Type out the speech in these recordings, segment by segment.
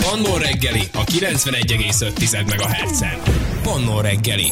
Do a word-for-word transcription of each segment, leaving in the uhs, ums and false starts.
Pannó reggeli a kilencvenegy egész öt megahertzen. Pannó reggeli.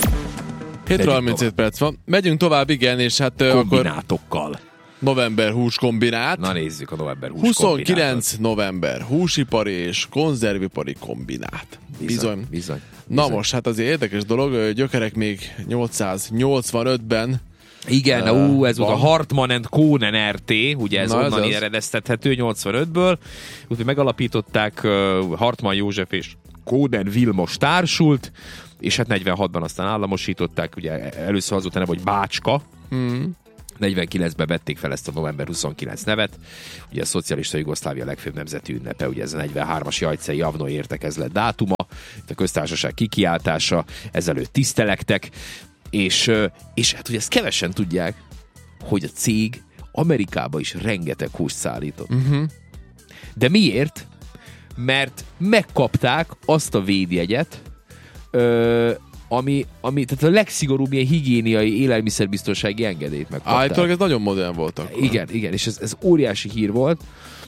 hét harmincöt perc van. Megyünk tovább, igen, és hát kombinátokkal. Akkor november hús kombinát. Na nézzük a november hús huszonkilenc november húsipari és konzervipari kombinát. Bizony. Bizony. bizony. Na most, hát azért érdekes dolog, gyökerek még nyolcszáznyolcvanötben. Igen, uh, ú, ez van. volt a Hartmann and Konen er té, ugye ez Na, onnan ez eredeztethető nyolcvanötből. Úgyhogy megalapították uh, Hartmann József és Konen Vilmos társult, és hát negyvenhatban aztán államosították, ugye először az utána, hogy Bácska. Mm. negyvenkilencben vették fel ezt a november huszonkilenc nevet. Ugye a szocialista Jugoszlávia legfőbb nemzeti ünnepe, ugye ez a negyvenhármas Jajcei Javnoi értekezlet dátuma, itt a köztársaság kikiáltása, ezelőtt tisztelektek, és, és hát ugye ezt kevesen tudják, hogy a cég Amerikába is rengeteg húst szállított. Uh-huh. De miért? Mert megkapták azt a védjegyet, ö, ami, ami, tehát a legszigorúbb ilyen higiéniai élelmiszerbiztonsági engedélyt megkapták. Állítólag ez nagyon modern volt akkor. Igen, igen, és ez, ez óriási hír volt,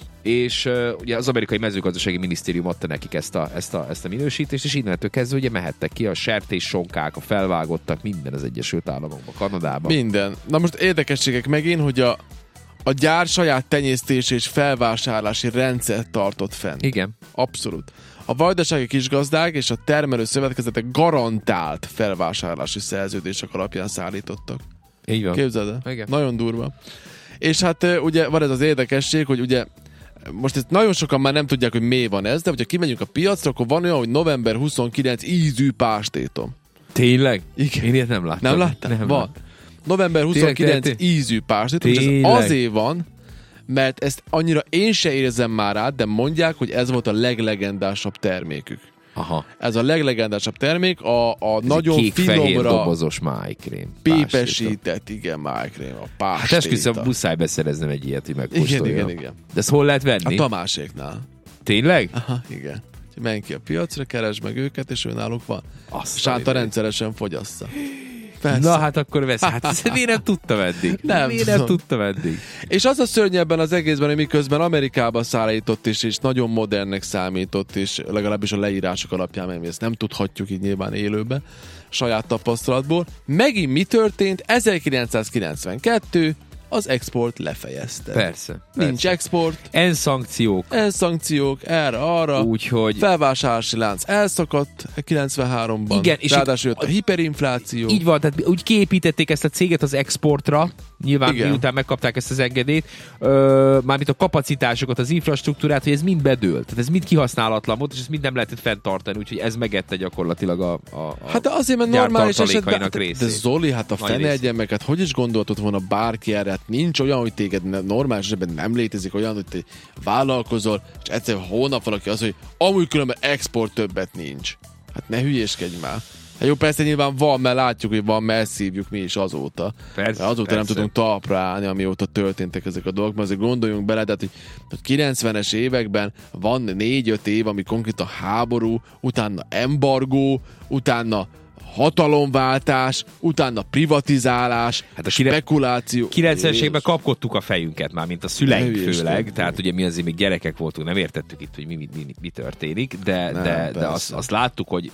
és uh, ugye az amerikai mezőgazdasági minisztérium adta nekik ezt a, ezt a, ezt a minősítést, és innentől kezdve ugye mehettek ki a sertéssonkák, a felvágottak, minden az Egyesült Államokban, Kanadában. Minden. Na most érdekességek megint, hogy a, a gyár saját tenyésztés és felvásárlási rendszert tartott fenn. Igen. Abszolút. A vajdasági kisgazdák és a termelő szövetkezetek garantált felvásárlási szerződések alapján szállítottak. Így van. Képzeld el? Igen. Nagyon durva. És hát ugye van ez az érdekesség, hogy ugye most ezt nagyon sokan már nem tudják, hogy mi van ez, de hogyha kimegyünk a piacra, akkor van olyan, hogy november huszonkilenc ízű pástétom. Tényleg? Igen. Én ilyet nem láttam. Nem láttál? Nem van. láttam. november huszonkilenc Tényleg, ízű pástétom, és ez azért van, mert ezt annyira én se érzem már át, de mondják, hogy ez volt a leglegendásabb termékük. Aha. Ez a leglegendásabb termék, a, a ez nagyon kék-fehér finomra dobozos májkrém. pépesített, igen, májkrém, a pástéta. Hát esküszöm, muszáj beszereznem egy ilyet, hogy Igen, megkóstoljam. igen, igen. De ezt hol lehet venni? A Tamáséknál. Tényleg? Aha, igen. Menj ki a piacra, keresd meg őket, és őnáluk van. Azt Sánta rendszeresen fogyassza. Persze. Na hát akkor vesz. Hát ezt miért nem tudtam eddig? Nem miért tudom. nem tudtam eddig? És az a szörny ebben az egészben, hogy miközben Amerikába szállított is, és nagyon modernnek számított, és legalábbis a leírások alapján, mert mi ezt nem tudhatjuk így nyilván élőbe, saját tapasztalatból. Megint mi történt? ezerkilencszázkilencvenkettő az export lefejezte. Persze. Nincs persze. export, En szankciók. en szankciók, erre-arra, Úgyhogy felvásárlási lánc elszakadt kilencvenháromban. Igen, és ráadásul itt- jött a hiperinfláció. így van, tehát úgy kiépítették ezt a céget az exportra, nyilván Igen. miután megkapták ezt az engedélyt, ö, mármint a kapacitásokat, az infrastruktúrát, hogy ez mind bedőlt. Tehát ez mind kihasználatlan volt, és ezt mind nem lehetett fenntartani, úgyhogy ez megette gyakorlatilag a, a, a Hát de azért, mert gyár normális esetben... tartalékainak De részét. Zoli, hát a Nagy fene részét. egyen meg, hát hogy is gondoltad volna bárki erre? Hát nincs olyan, hogy téged ne- normális esetben nem létezik olyan, hogy te vállalkozol, és egyszerűen hónap valaki az, hogy amúgy különben export többet nincs. Hát ne hülyéskedj már. Hát jó, persze nyilván van, mert látjuk, hogy van, mert szívjuk mi is azóta. Persze, azóta persze. nem tudunk talpra állni, amióta történtek ezek a dolgok, mert azért gondoljunk bele, tehát, hogy hogy kilencvenes években van négy-öt év, ami konkrétan háború, utána embargó, utána hatalomváltás, utána privatizálás, Hát a spekuláció. kilencvenes években Jézus. kapkodtuk a fejünket már, mint a szüleink Ne hülyeskedj. főleg, tehát ugye mi azért még gyerekek voltunk, nem értettük itt, hogy mi, mi, mi, mi történik, de, Nem, de, de azt, persze. azt láttuk, hogy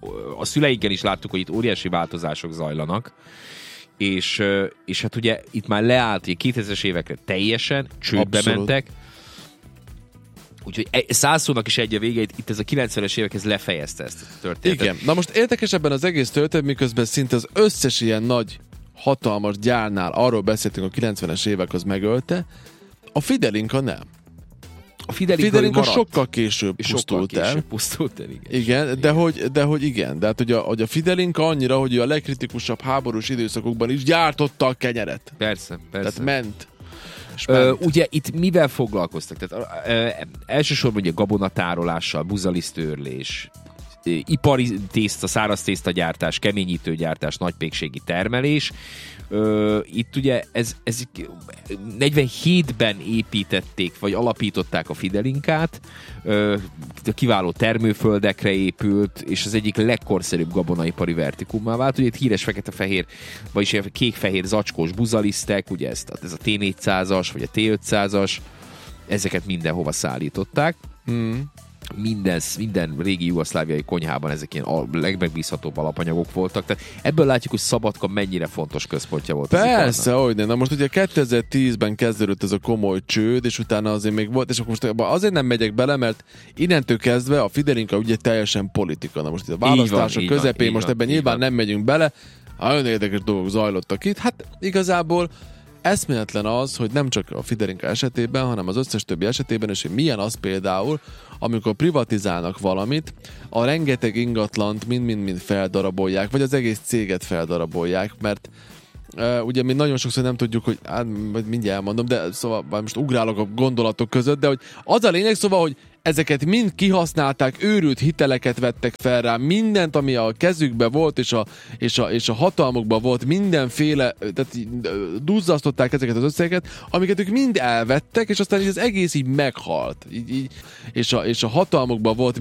a szüleinkkel is láttuk, hogy itt óriási változások zajlanak, és, és hát ugye itt már leállt, hogy kétezres évekre teljesen csődbe Abszolút. mentek, úgyhogy e- százszónak is egy a vége, itt ez a kilencvenes évekhez lefejezte ezt a történetet. Igen. Na most érdekes ebben az egész történet, miközben szinte az összes ilyen nagy, hatalmas gyárnál arról beszéltünk, a kilencvenes évek az megölte, a Fidelinka nem. A Fidelinka, Fidelinka maradt, sokkal később és pusztult sokkal el. később pusztult el, igen. Igen, de hogy, de hogy igen. De hát, hogy a, hogy a Fidelinka annyira, hogy a legkritikusabb háborús időszakokban is gyártotta a kenyeret. Persze, persze. Tehát ment. És Ö, ment. ugye itt mivel foglalkoztak? Tehát, ö, elsősorban ugye gabonatárolással, buzalisztőrlés, ö, ipari tészta, száraz tésztagyártás, keményítőgyártás, nagypékségi termelés. Ö, itt ugye ez, ez negyvenhétben építették, vagy alapították a Fidelinkát, ö, kiváló termőföldekre épült, és az egyik legkorszerűbb gabonaipari vertikummá vált. Ugye itt híres fekete-fehér, vagyis ilyen kék-fehér zacskós buzalisztek, ugye ezt, ez a té négyszázas, vagy a té ötszázas, ezeket mindenhova szállították. Mm. minden, minden régi jugoszláviai konyhában ezek ilyen a legmegbízhatóbb alapanyagok voltak. Tehát ebből látjuk, hogy Szabadka mennyire fontos központja volt. Persze, hogy nem. Na most ugye kétezer-tízben kezdődött ez a komoly csőd, és utána azért még volt, és akkor most azért nem megyek bele, mert innentől kezdve a Fidelinka ugye teljesen politika. Na most itt a választások van, közepén, van, most van, ebben nyilván van. nem megyünk bele. Nagyon érdekes dolgok zajlottak itt. Hát igazából eszméletlen az, hogy nem csak a Fidelinka esetében, hanem az összes többi esetében, és hogy milyen az például, amikor privatizálnak valamit, a rengeteg ingatlant mind-mind-mind feldarabolják, vagy az egész céget feldarabolják, mert uh, ugye mi nagyon sokszor nem tudjuk, hogy hát, mindjárt elmondom, de szóval most ugrálok a gondolatok között, de hogy az a lényeg, szóval, hogy ezeket mind kihasználták, őrült hiteleket vettek fel rá, mindent, ami a kezükben volt, és a, és a, és a hatalmukban volt, mindenféle, tehát duzzasztották ezeket az összegeket, amiket ők mind elvettek, és aztán így az egész így meghalt. Így, így, és, a, és a hatalmukban volt